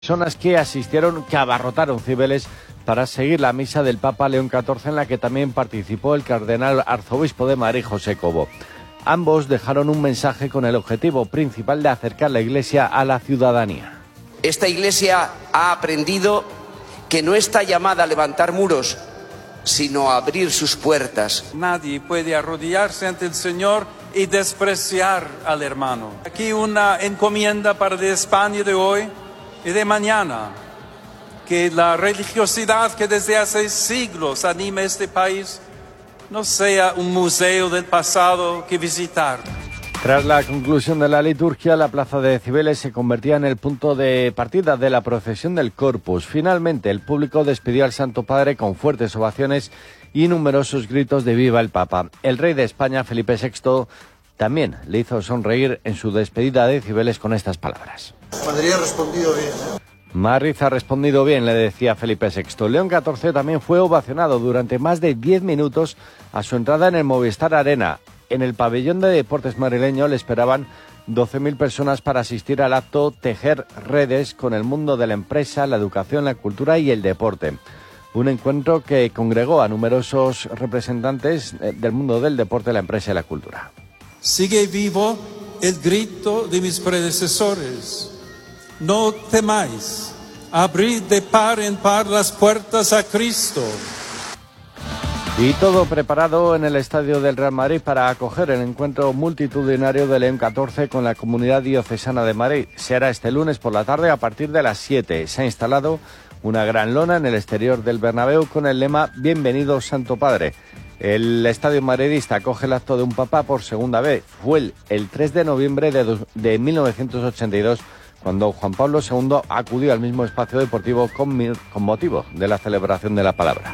Personas que abarrotaron Cibeles para seguir la misa del Papa León XIV, en la que también participó el cardenal arzobispo de Madrid, José Cobo. Ambos dejaron un mensaje con el objetivo principal de acercar la Iglesia a la ciudadanía. Esta Iglesia ha aprendido que no está llamada a levantar muros, sino a abrir sus puertas. Nadie puede arrodillarse ante el Señor y despreciar al hermano. Aquí una encomienda para de España de hoy y de mañana, que la religiosidad que desde hace siglos anima este país no sea un museo del pasado que visitar. Tras la conclusión de la liturgia, la plaza de Cibeles se convertía en el punto de partida de la procesión del Corpus. Finalmente, el público despidió al Santo Padre con fuertes ovaciones y numerosos gritos de ¡Viva el Papa! El rey de España, Felipe VI, también le hizo sonreír en su despedida de Cibeles con estas palabras. Madrid ha respondido bien. Madrid ha respondido bien, le decía Felipe VI. León XIV también fue ovacionado durante más de 10 minutos a su entrada en el Movistar Arena. En el pabellón de deportes madrileño le esperaban 12.000 personas para asistir al acto Tejer Redes con el mundo de la empresa, la educación, la cultura y el deporte. Un encuentro que congregó a numerosos representantes del mundo del deporte, la empresa y la cultura. Sigue vivo el grito de mis predecesores. No temáis, abrid de par en par las puertas a Cristo. Y todo preparado en el estadio del Real Madrid para acoger el encuentro multitudinario de León XIV con la Comunidad Diocesana de Madrid. Será este lunes por la tarde a partir de las 7. Se ha instalado una gran lona en el exterior del Bernabéu con el lema Bienvenido Santo Padre. El estadio madridista acoge el acto de un papa por segunda vez. Fue el 3 de noviembre de 1982 cuando Juan Pablo II acudió al mismo espacio deportivo con motivo de la celebración de la palabra.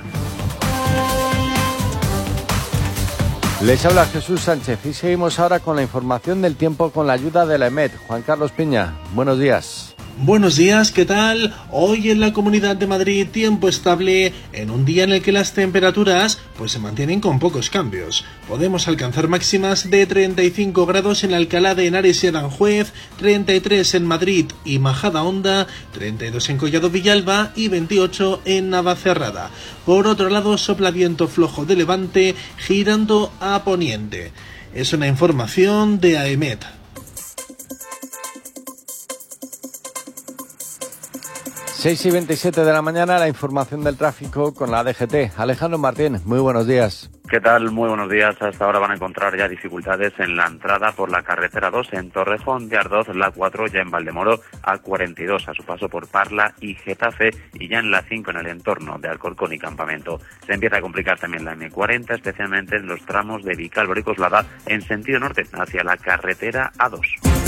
Les habla Jesús Sánchez y seguimos ahora con la información del tiempo con la ayuda de la EMET. Juan Carlos Piña, buenos días. Buenos días, ¿qué tal? Hoy en la Comunidad de Madrid tiempo estable en un día en el que las temperaturas se mantienen con pocos cambios. Podemos alcanzar máximas de 35 grados en Alcalá de Henares y Aranjuez, 33 en Madrid y Majadahonda, 32 en Collado Villalba y 28 en Navacerrada. Por otro lado, sopla viento flojo de levante girando a poniente. Es una información de AEMET. 6:27 de la mañana, la información del tráfico con la DGT. Alejandro Martín, muy buenos días. ¿Qué tal? Muy buenos días. Hasta ahora van a encontrar ya dificultades en la entrada por la carretera 2 en Torrejón de Ardoz, la 4 ya en Valdemoro, A42 a su paso por Parla y Getafe y ya en la 5 en el entorno de Alcorcón y Campamento. Se empieza a complicar también la M40, especialmente en los tramos de Vicálvaro y Coslada en sentido norte hacia la carretera A2.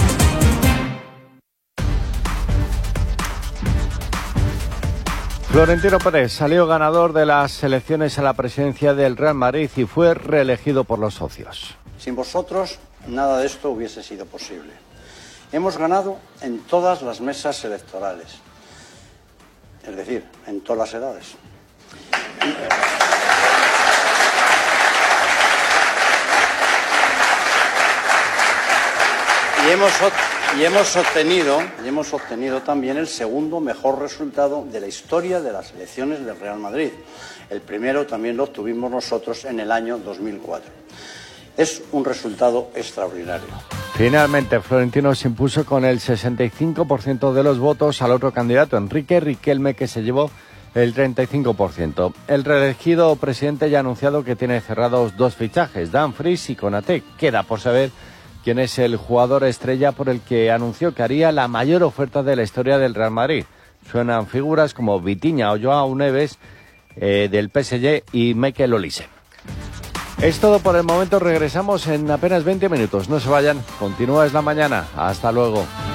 Florentino Pérez salió ganador de las elecciones a la presidencia del Real Madrid y fue reelegido por los socios. Sin vosotros, nada de esto hubiese sido posible. Hemos ganado en todas las mesas electorales, es decir, en todas las edades. Y hemos obtenido también el segundo mejor resultado de la historia de las elecciones del Real Madrid. El primero también lo obtuvimos nosotros en el año 2004. Es un resultado extraordinario. Finalmente, Florentino se impuso con el 65% de los votos al otro candidato, Enrique Riquelme, que se llevó el 35%. El reelegido presidente ya ha anunciado que tiene cerrados 2 fichajes, Dumfries y Konaté. Queda por saber quién es el jugador estrella por el que anunció que haría la mayor oferta de la historia del Real Madrid. Suenan figuras como Vitinha o Joao Neves del PSG y Mikel Olise. Es todo por el momento, regresamos en apenas 20 minutos. No se vayan, continúa Es la Mañana. Hasta luego.